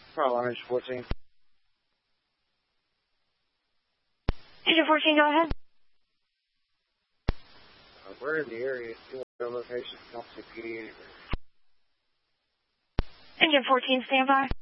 Frontline 14. Engine 14, go ahead. We're in the area. Still no location. Don't see PD anywhere. Engine 14, stand by.